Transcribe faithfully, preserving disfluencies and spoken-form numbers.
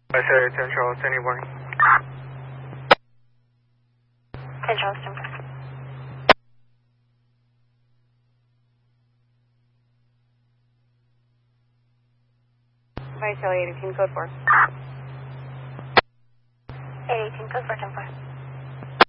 I said ten Charles, any warning? ten Charles, ten four. Vice eight eighteen, code four. eight eighteen, code four, ten four.